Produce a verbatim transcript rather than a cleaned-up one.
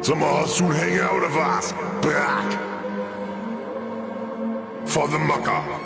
Samaha soon hang out of us. Back. For the mucker.